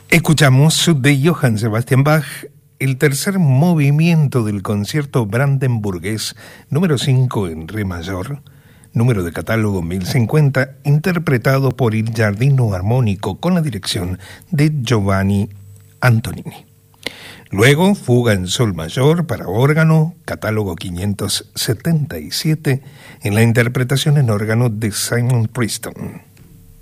Escuchamos de Johann Sebastian Bach el tercer movimiento del concierto brandenburgués número 5 en re mayor, número de catálogo 1050, interpretado por el Giardino Armónico con la dirección de Giovanni Antonini. Luego, fuga en sol mayor para órgano, catálogo 577, en la interpretación en órgano de Simon Preston.